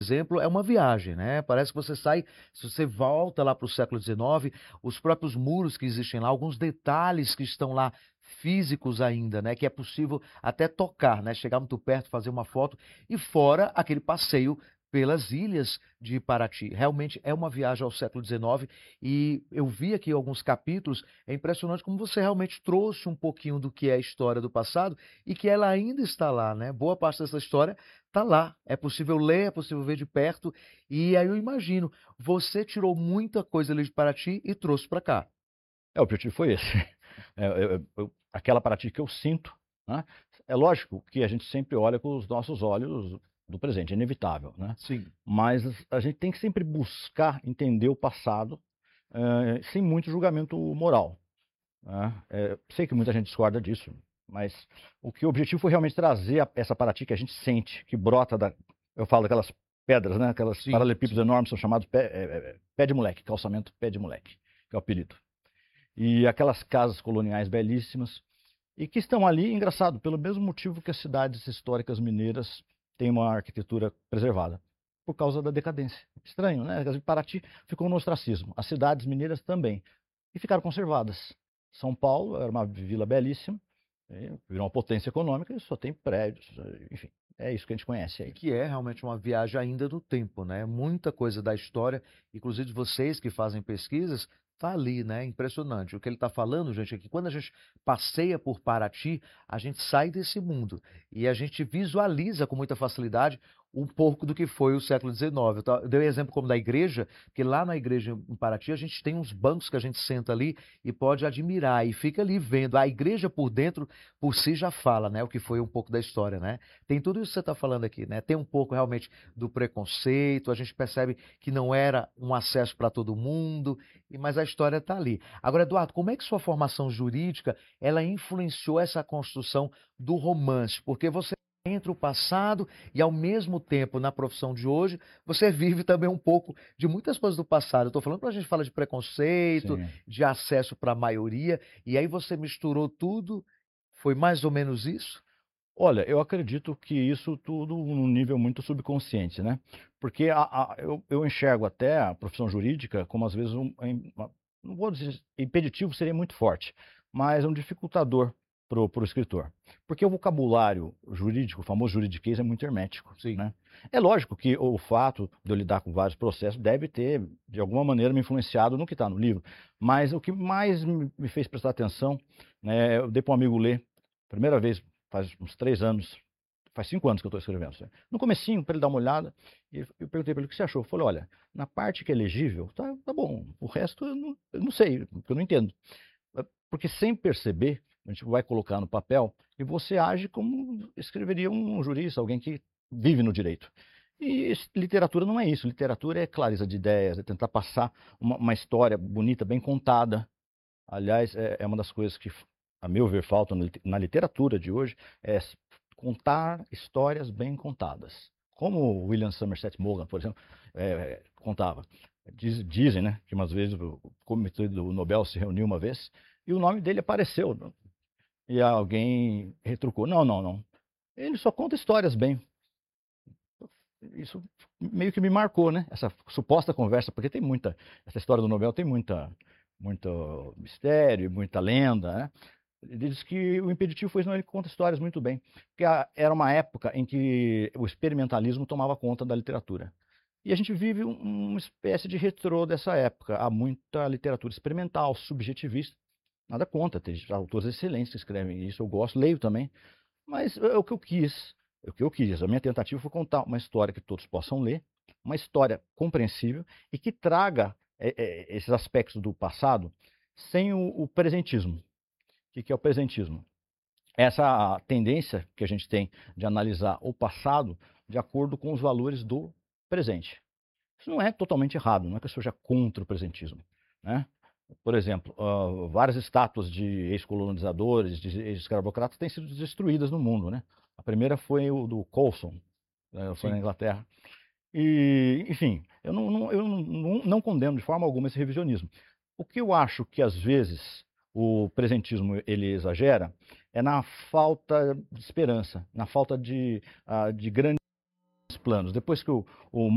exemplo, é uma viagem, né? Parece que você sai, se você volta lá para o século XIX, os próprios muros que existem lá, alguns detalhes que estão lá físicos ainda, né? Que é possível até tocar, né? Chegar muito perto, fazer uma foto, e fora aquele passeio pelas ilhas de Paraty. Realmente é uma viagem ao século XIX e eu vi aqui alguns capítulos, é impressionante como você realmente trouxe um pouquinho do que é a história do passado e que ela ainda está lá, né? Boa parte dessa história está lá. É possível ler, é possível ver de perto. E aí eu imagino, você tirou muita coisa ali de Paraty e trouxe para cá. O objetivo foi esse. Aquela Paraty que eu sinto, né? É lógico que a gente sempre olha com os nossos olhos do presente, é inevitável, né? Sim. Mas a gente tem que sempre buscar entender o passado, sem muito julgamento moral, né? Sei que muita gente discorda disso, mas o objetivo foi realmente trazer essa Paraty que a gente sente, que brota eu falo daquelas pedras, né? Aquelas Sim, paralelepípedos sim. enormes, são chamados pé de moleque, calçamento pé de moleque, que é o apelido. E aquelas casas coloniais belíssimas, e que estão ali, engraçado, pelo mesmo motivo que as cidades históricas mineiras têm uma arquitetura preservada, por causa da decadência. Estranho, né? Paraty ficou no ostracismo, as cidades mineiras também, e ficaram conservadas. São Paulo era uma vila belíssima, virou uma potência econômica e só tem prédios, enfim, é isso que a gente conhece E aí. que é realmente uma viagem ainda do tempo, né? Muita coisa da história, inclusive vocês que fazem pesquisas, tá ali, né? Impressionante. O que ele está falando, gente, é que quando a gente passeia por Paraty, a gente sai desse mundo e a gente visualiza com muita facilidade um pouco do que foi o século XIX. Eu dei exemplo como da igreja, porque lá na igreja em Paraty a gente tem uns bancos que a gente senta ali e pode admirar e fica ali vendo. A igreja por dentro, por si já fala, né? O que foi um pouco da história, né? Tem tudo isso que você está falando aqui, né? Tem um pouco realmente do preconceito, a gente percebe que não era um acesso para todo mundo, mas a história está ali. Agora, Eduardo, como é que sua formação jurídica ela influenciou essa construção do romance? Porque você entre o passado e, ao mesmo tempo, na profissão de hoje, você vive também um pouco de muitas coisas do passado. Eu estou falando para a gente falar de preconceito, Sim. de acesso para a maioria, e aí você misturou tudo. Foi mais ou menos isso? Olha, eu acredito que isso tudo num nível muito subconsciente, né? Porque eu enxergo até a profissão jurídica como, às vezes, não vou dizer impeditivo, seria muito forte, mas um dificultador para o escritor. Porque o vocabulário jurídico, o famoso juridiquês, é muito hermético, Sim. né? É lógico que o fato de eu lidar com vários processos deve ter, de alguma maneira, me influenciado no que está no livro, mas o que mais me fez prestar atenção, né, eu dei para um amigo ler, primeira vez, faz uns 3 anos, faz 5 anos que eu estou escrevendo isso aí. No comecinho, para ele dar uma olhada, e eu perguntei para ele o que você achou. Eu falei, olha, na parte que é legível, tá bom. O resto eu não sei, porque eu não entendo. Porque sem perceber, a gente vai colocar no papel e você age como escreveria um jurista, alguém que vive no direito. E literatura não é isso. Literatura é clareza de ideias, é tentar passar uma história bonita, bem contada. Aliás, é uma das coisas que, a meu ver, falta na literatura de hoje, é contar histórias bem contadas. Como o William Somerset Maugham, por exemplo, contava. Dizem, né, que umas vezes o comitê do Nobel se reuniu uma vez e o nome dele apareceu, né, e alguém retrucou. Não, não, não. Ele só conta histórias bem. Isso meio que me marcou, né? Essa suposta conversa, porque essa história do Nobel tem muito mistério, muita lenda, né? Ele diz que o impeditivo foi, não, ele conta histórias muito bem, porque era uma época em que o experimentalismo tomava conta da literatura. E a gente vive uma espécie de retrô dessa época. Há muita literatura experimental, subjetivista. Nada contra, tem autores excelentes que escrevem isso, eu gosto, leio também. Mas é o que eu quis. É o que eu quis. A minha tentativa foi contar uma história que todos possam ler, uma história compreensível e que traga esses aspectos do passado sem o presentismo. O que é o presentismo? Essa tendência que a gente tem de analisar o passado de acordo com os valores do presente. Isso não é totalmente errado, não é que eu seja contra o presentismo, né? Por exemplo, várias estátuas de ex-colonizadores, de ex-escravocratas têm sido destruídas no mundo, né? A primeira foi o do Colson, foi na Sim. Inglaterra. E, enfim, eu não condeno de forma alguma esse revisionismo. O que eu acho que às vezes o presentismo ele exagera é na falta de esperança, na falta de grandes planos. Depois que o